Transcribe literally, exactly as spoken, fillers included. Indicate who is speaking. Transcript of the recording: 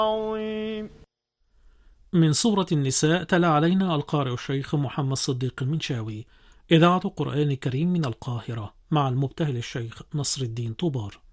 Speaker 1: عظيم.
Speaker 2: من سورة النساء تلا علينا القارئ الشيخ محمد صديق المنشاوي. إذاعة قرآن كريم من القاهرة مع المبتهل الشيخ نصر الدين طوبار.